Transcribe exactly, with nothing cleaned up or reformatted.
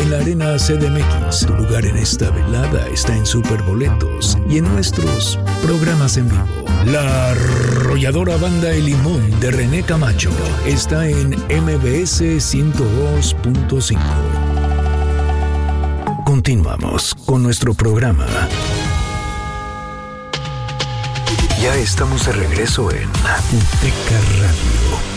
en la Arena C D M X. Tu lugar en esta velada está en Superboletos y en nuestros programas en vivo. La arrolladora banda El Limón de René Camacho está en M B S ciento dos punto cinco. Continuamos con nuestro programa. Ya estamos de regreso en UTECA Radio.